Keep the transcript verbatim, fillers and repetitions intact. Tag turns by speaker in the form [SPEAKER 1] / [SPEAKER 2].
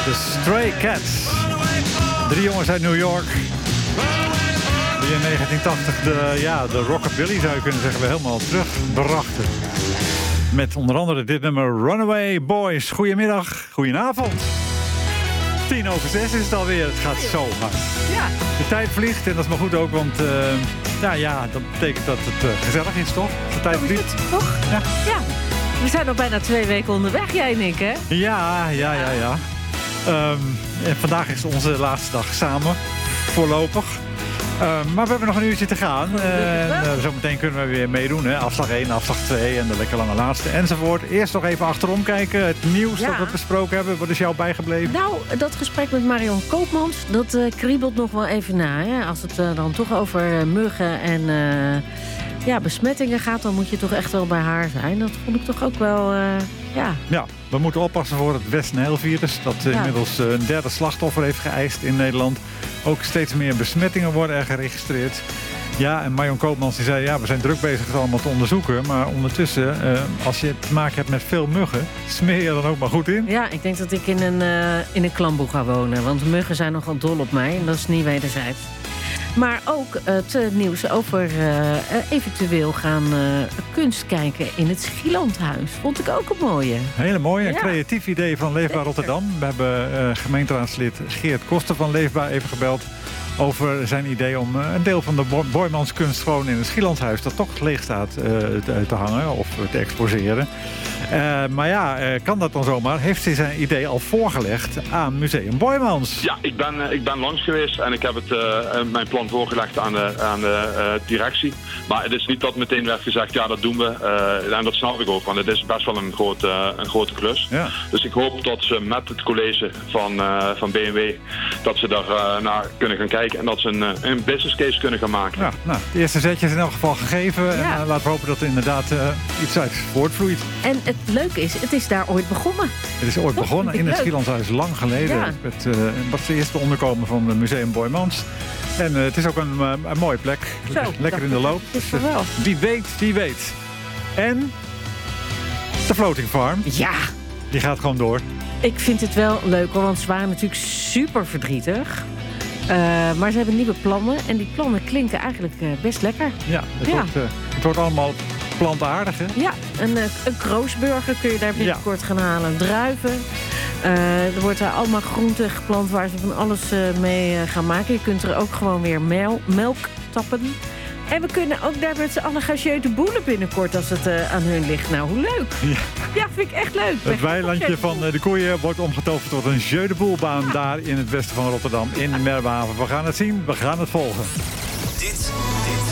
[SPEAKER 1] De Stray Cats. Drie jongens uit New York. Die in negentien tachtig de, ja, de rockabilly, zou je kunnen zeggen, weer helemaal terugbrachten. Met onder andere dit nummer Runaway Boys. Goedemiddag, goedenavond. Tien over zes is het alweer. Het gaat zo hard.
[SPEAKER 2] Ja.
[SPEAKER 1] De tijd vliegt en dat is maar goed ook, want uh, ja, ja, dat betekent dat het uh, gezellig is, toch? De tijd vliegt.
[SPEAKER 2] Toch?
[SPEAKER 1] Ja.
[SPEAKER 2] Ja. We zijn nog bijna twee weken onderweg, jij en ik, hè?
[SPEAKER 1] Ja, ja, ja, ja. Um, en vandaag is onze laatste dag samen, voorlopig. Uh, maar we hebben nog een uurtje te gaan. En uh, zometeen kunnen we weer meedoen. Hè? Afslag één, afslag twee en de lekker lange laatste enzovoort. Eerst nog even achterom kijken. Het nieuws
[SPEAKER 2] ja.
[SPEAKER 1] dat we besproken hebben. Wat is jou bijgebleven?
[SPEAKER 2] Nou, dat gesprek met Marion Koopmans, dat uh, kriebelt nog wel even na. Hè? Als het uh, dan toch over uh, muggen en uh, ja, besmettingen gaat, dan moet je toch echt wel bij haar zijn. Dat vond ik toch ook wel... Uh, ja.
[SPEAKER 1] ja, we moeten oppassen voor het West-Nijl-virus. Dat uh, ja. inmiddels uh, een derde slachtoffer heeft geëist in Nederland. Ook steeds meer besmettingen worden er geregistreerd. Ja, en Marion Koopmans die zei, ja, we zijn druk bezig het allemaal te onderzoeken. Maar ondertussen, uh, als je te maken hebt met veel muggen, smeer je dan ook maar goed in?
[SPEAKER 2] Ja, ik denk dat ik in een, uh, in een klamboe ga wonen. Want muggen zijn nogal dol op mij en dat is niet wederzijds. Maar ook het uh, nieuws over uh, eventueel gaan uh, kunst kijken in het Schielandhuis. Vond ik ook een mooie.
[SPEAKER 1] Hele mooie, een
[SPEAKER 2] ja.
[SPEAKER 1] creatief idee van Leefbaar Rotterdam. We hebben uh, gemeenteraadslid Geert Koster van Leefbaar even gebeld over zijn idee om uh, een deel van de Boijmanskunst gewoon in het Schielandhuis, dat toch leeg staat, uh, te, te hangen of te exposeren. Uh, maar ja, uh, kan dat dan zomaar? Heeft hij zijn idee al voorgelegd aan Museum Boijmans?
[SPEAKER 3] Ja, ik ben, uh, ik ben langs geweest en ik heb het, uh, mijn plan voorgelegd aan de, aan de uh, directie. Maar het is niet dat meteen werd gezegd, ja, dat doen we. Uh, en dat snap ik ook, want het is best wel een, groot, uh, een grote klus.
[SPEAKER 1] Ja.
[SPEAKER 3] Dus ik hoop dat ze met het college van, uh, van B M W, dat ze daar uh, naar kunnen gaan kijken en dat ze een, een business case kunnen gaan maken.
[SPEAKER 1] Ja, nou, de eerste zetje is in elk geval gegeven. Ja. En uh, laten we hopen dat er inderdaad uh, iets uit voortvloeit.
[SPEAKER 2] En het leuke is, het is daar ooit begonnen.
[SPEAKER 1] Het is ooit
[SPEAKER 2] Toch?
[SPEAKER 1] begonnen in het Schielandhuis, lang geleden.
[SPEAKER 2] Ja.
[SPEAKER 1] Het uh, was de eerste onderkomen van het Museum Boijmans. En uh, het is ook een, uh, een mooie plek.
[SPEAKER 2] Zo,
[SPEAKER 1] lekker in de loop.
[SPEAKER 2] Dus, uh, wel.
[SPEAKER 1] Wie weet, wie weet. En de Floating Farm.
[SPEAKER 2] Ja.
[SPEAKER 1] Die gaat gewoon door.
[SPEAKER 2] Ik vind het wel leuk, hoor, want ze waren natuurlijk super verdrietig. Uh, maar ze hebben nieuwe plannen en die plannen klinken eigenlijk uh, best lekker.
[SPEAKER 1] Ja, het,
[SPEAKER 2] ja.
[SPEAKER 1] Wordt, uh, het wordt allemaal plantaardig, hè?
[SPEAKER 2] Ja, een, uh, een kroosburger kun je daar binnenkort ja. gaan halen. Druiven. Uh, er wordt daar allemaal groenten geplant waar ze van alles uh, mee uh, gaan maken. Je kunt er ook gewoon weer mel, melk tappen. En we kunnen ook daar met z'n allen gaan jeu de boelen binnenkort als het uh, aan hun ligt. Nou, hoe leuk. Ja, ja vind ik echt leuk.
[SPEAKER 1] Het weilandje van uh, de koeien wordt omgetoverd tot een jeu de boelbaan ja. daar in het westen van Rotterdam, in Merwehaven. We gaan het zien, we gaan het volgen.
[SPEAKER 4] Dit, dit